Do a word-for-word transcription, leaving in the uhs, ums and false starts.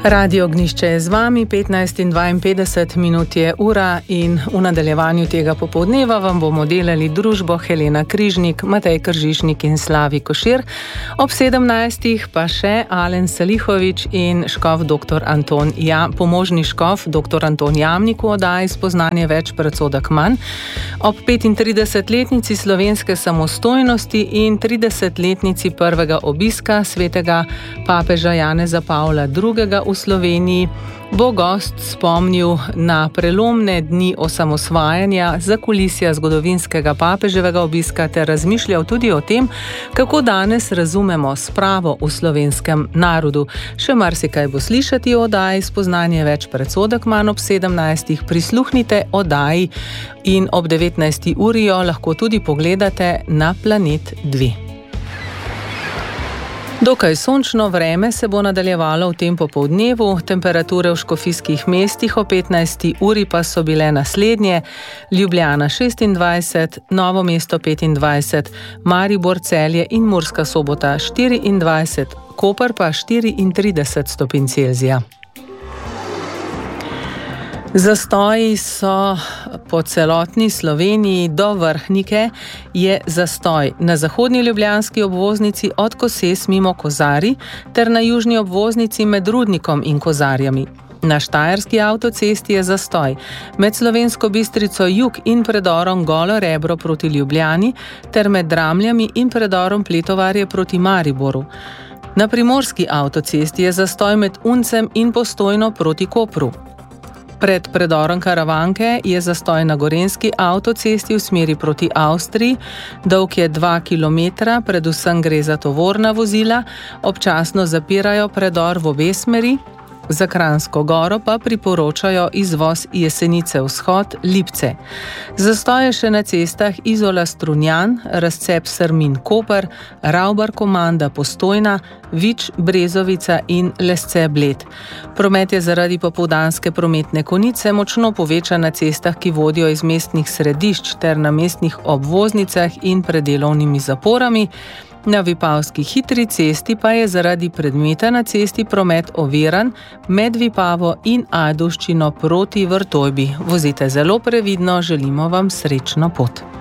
Radio Ognišče je z vami, petnajst in dvainpetdeset minut je ura in v nadaljevanju tega popoldneva vam bomo delali družbo Helena Križnik, Matej Kržišnik in Slavi Košir. Ob sedemnajstih pa še Alen Salihovič in škof doktor Anton Jam, pomožni škof doktor Anton Jamnik v oddaji Spoznanje več, predsodek manj. Ob petintridesetletnici slovenske samostojnosti in tridesetletnici prvega obiska svetega papeža Janeza Pavla drugega v Sloveniji bo gost spomnil na prelomne dni osamosvajanja, zakulisja zgodovinskega papeževega obiska ter razmišljal tudi o tem, kako danes razumemo spravo v slovenskem narodu. Še marsikaj bo slišati o oddaji Spoznanje več, predsodek manj ob sedemnajstih. Prisluhnite oddaji in ob devetnajsti uri jo lahko tudi pogledate na Planet dve. Dokaj sončno vreme se bo nadaljevalo v tem popoldnevu, temperature v škofijskih mestih o petnajsti uri pa so bile naslednje: Ljubljana šestindvajset, Novo mesto petindvajset, Maribor, Celje in Murska Sobota štiriindvajset, Koper pa štiriintrideset stopinj Celzija. Zastoji so po celotni Sloveniji. Do Vrhnike je zastoj na zahodni ljubljanski obvoznici od Koses mimo Kozarij ter na južni obvoznici med Rudnikom in Kozarjami. Na štajerski avtocesti je zastoj med Slovensko Bistrico jug in predorom Golo Rebro proti Ljubljani ter med Dramljami in predorom Pletovarje proti Mariboru. Na primorski avtocesti je zastoj med Uncem in Postojno proti Kopru. Pred predorom Karavanke je zastoj na gorenjski avtocesti v smeri proti Avstriji, dolg je dva kilometra, predvsem gre za tovorna vozila, občasno zapirajo predor v obe smeri. Za Kranjsko Goro pa priporočajo izvoz Jesenice vzhod Lipce. Zastoj je še na cestah Izola Strunjan, razcep Srmin Koper, Ravbar Komanda Postojna, Vič Brezovica in Lesce Bled. Promet je zaradi popoldanske prometne konice močno povečan na cestah, ki vodijo iz mestnih središč ter na mestnih obvoznicah in predelovnimi zaporami. Na Vipavski hitri cesti pa je zaradi predmeta na cesti promet oviran med Vipavo in Ajdovščino proti Vrtojbi. Vozite zelo previdno, želimo vam srečno pot.